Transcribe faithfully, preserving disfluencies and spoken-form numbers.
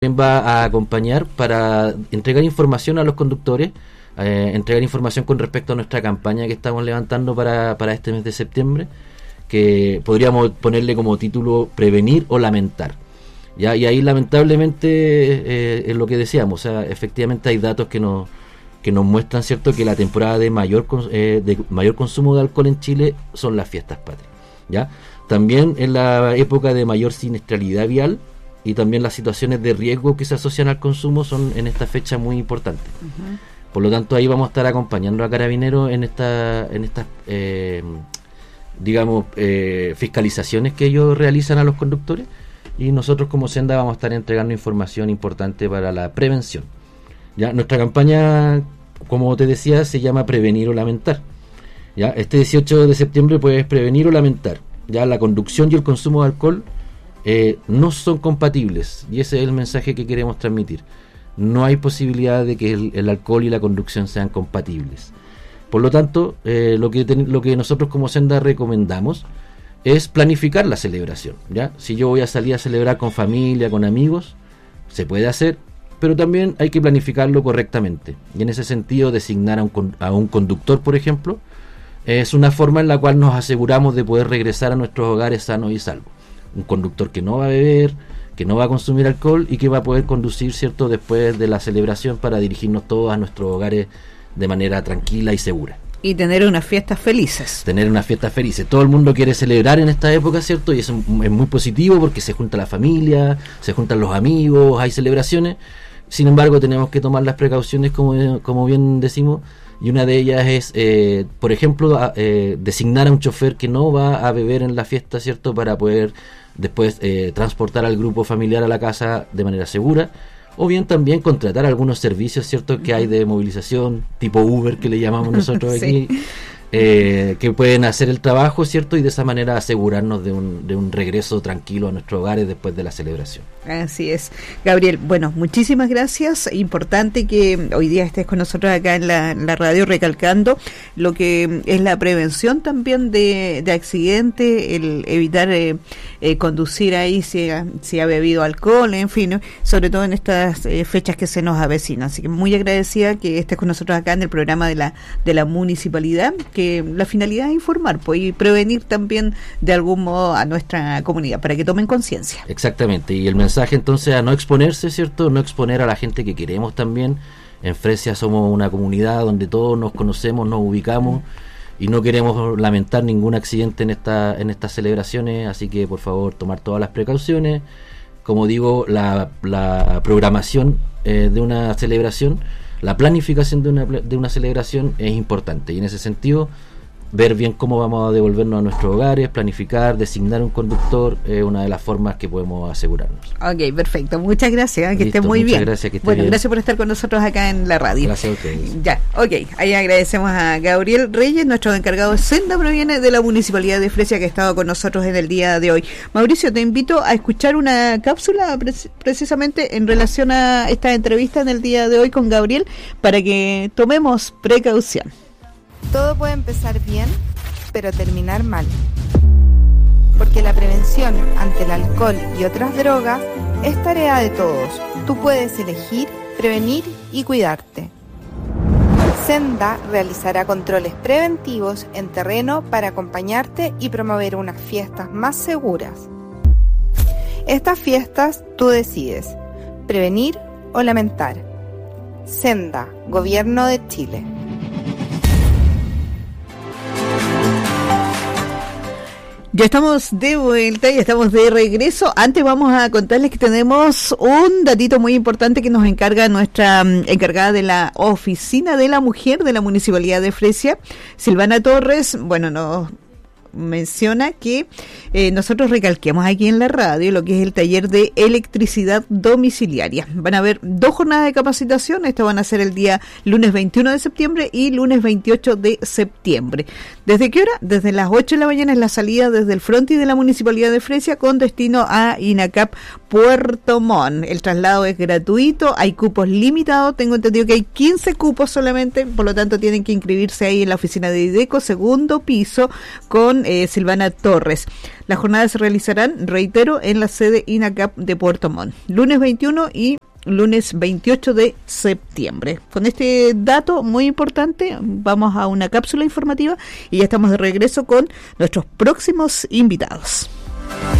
va a acompañar para entregar información a los conductores, eh, entregar información con respecto a nuestra campaña que estamos levantando para, para este mes de septiembre, que podríamos ponerle como título Prevenir o Lamentar. ¿Ya? Y ahí lamentablemente eh, es lo que decíamos, o sea, efectivamente hay datos que nos que nos muestran, cierto, que la temporada de mayor eh, de mayor consumo de alcohol en Chile son las fiestas patrias. ¿Ya? También en la época de mayor siniestralidad vial y también las situaciones de riesgo que se asocian al consumo son en esta fecha muy importantes. Uh-huh. Por lo tanto, ahí vamos a estar acompañando a Carabineros en esta en estas eh, digamos eh, fiscalizaciones que ellos realizan a los conductores, y nosotros como Senda vamos a estar entregando información importante para la prevención. Ya, nuestra campaña, como te decía, se llama Prevenir o Lamentar. Ya, este dieciocho de septiembre puedes prevenir o lamentar. Ya, la conducción y el consumo de alcohol eh, no son compatibles, y ese es el mensaje que queremos transmitir. No hay posibilidad de que el, el alcohol y la conducción sean compatibles. Por lo tanto, eh, lo que ten, lo que nosotros como Senda recomendamos es planificar la celebración. ¿Ya? Si yo voy a salir a celebrar con familia, con amigos, se puede hacer, pero también hay que planificarlo correctamente. Y en ese sentido, designar a un, a un conductor, por ejemplo, es una forma en la cual nos aseguramos de poder regresar a nuestros hogares sanos y salvos. Un conductor que no va a beber, que no va a consumir alcohol y que va a poder conducir, cierto, después de la celebración para dirigirnos todos a nuestros hogares de manera tranquila y segura. Y tener unas fiestas felices. Tener unas fiestas felices. Todo el mundo quiere celebrar en esta época, ¿cierto? Y eso es muy positivo porque se junta la familia, se juntan los amigos, hay celebraciones. Sin embargo, tenemos que tomar las precauciones, como, como bien decimos, y una de ellas es, eh, por ejemplo, a, eh, designar a un chofer que no va a beber en la fiesta, ¿cierto?, para poder después eh, transportar al grupo familiar a la casa de manera segura, o bien también contratar algunos servicios, ¿cierto?, que hay de movilización, tipo Uber, que le llamamos nosotros aquí, sí. eh, que pueden hacer el trabajo, ¿cierto?, y de esa manera asegurarnos de un, de un regreso tranquilo a nuestros hogares después de la celebración. Así es. Gabriel, bueno, muchísimas gracias. Importante que hoy día estés con nosotros acá en la, en la radio recalcando lo que es la prevención también de, de accidentes, el evitar eh, eh, conducir ahí si ha, si ha bebido alcohol, en fin, ¿no? Sobre todo en estas eh, fechas que se nos avecinan. Así que muy agradecida que estés con nosotros acá en el programa de la de la municipalidad, que la finalidad es informar, pues, y prevenir también de algún modo a nuestra comunidad para que tomen conciencia. Exactamente, y el mensaje entonces a no exponerse, ¿cierto? No exponer a la gente que queremos también. En Fresia somos una comunidad donde todos nos conocemos, nos ubicamos y no queremos lamentar ningún accidente en esta en estas celebraciones, así que por favor tomar todas las precauciones. Como digo, la, la programación eh, de una celebración, la planificación de una, de una celebración es importante, y en ese sentido ver bien cómo vamos a devolvernos a nuestros hogares, planificar, designar un conductor, es eh, una de las formas que podemos asegurarnos. Ok, perfecto. Muchas gracias, que Listo, esté muy muchas bien. Gracias, que esté bueno, bien. Gracias por estar con nosotros acá en la radio. Gracias a ustedes. Ya, ok. Ahí agradecemos a Gabriel Reyes, nuestro encargado de Senda Proviene de la Municipalidad de Fresia, que ha estado con nosotros en el día de hoy. Mauricio, te invito a escuchar una cápsula pre- precisamente en relación a esta entrevista en el día de hoy con Gabriel, para que tomemos precaución. Todo puede empezar bien, pero terminar mal. Porque la prevención ante el alcohol y otras drogas es tarea de todos. Tú puedes elegir, prevenir y cuidarte. Senda realizará controles preventivos en terreno para acompañarte y promover unas fiestas más seguras. Estas fiestas tú decides, prevenir o lamentar. Senda, Gobierno de Chile. Ya estamos de vuelta y estamos de regreso. Antes vamos a contarles que tenemos un datito muy importante que nos encarga nuestra um, encargada de la Oficina de la Mujer de la Municipalidad de Fresia, Silvana Torres. Bueno, nos menciona que eh, nosotros recalquemos aquí en la radio lo que es el taller de electricidad domiciliaria. Van a haber dos jornadas de capacitación. Estas van a ser el día lunes veintiuno de septiembre y lunes veintiocho de septiembre. ¿Desde qué hora? Desde las ocho de la mañana es la salida desde el frontis de la Municipalidad de Fresia con destino a INACAP Puerto Montt. El traslado es gratuito, hay cupos limitados, tengo entendido que hay quince cupos solamente, por lo tanto tienen que inscribirse ahí en la oficina de IDECO, segundo piso, con con eh, Silvana Torres. Las jornadas se realizarán, reitero, en la sede INACAP de Puerto Montt, lunes veintiuno y lunes veintiocho de septiembre. Con este dato muy importante, vamos a una cápsula informativa y ya estamos de regreso con nuestros próximos invitados.